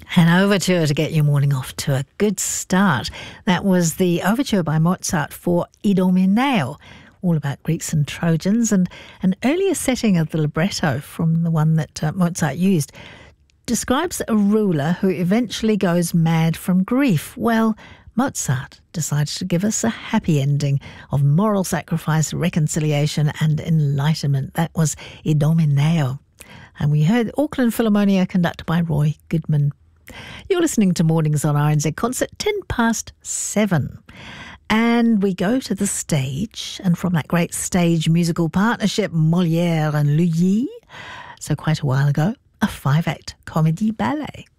An overture to get your morning off to a good start. That was the overture by Mozart for Idomeneo, all about Greeks and Trojans, and an earlier setting of the libretto from the one that Mozart used describes a ruler who eventually goes mad from grief. Well, Mozart decided to give us a happy ending of moral sacrifice, reconciliation and enlightenment. That was Idomeneo. And we heard Auckland Philharmonia conducted by Roy Goodman. You're listening to Mornings on RNZ Concert, 7:10. And we go to the stage, and from that great stage musical partnership, Molière and Lully, so quite a while ago, a 5-act comedy ballet.